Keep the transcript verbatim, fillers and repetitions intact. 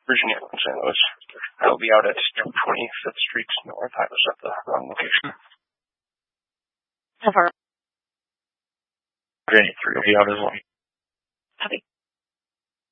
Virginia, Saint Louis. I will be out at twenty-fifth Street North. I was at the wrong location. Over. Virginia three will be out as well. Copy.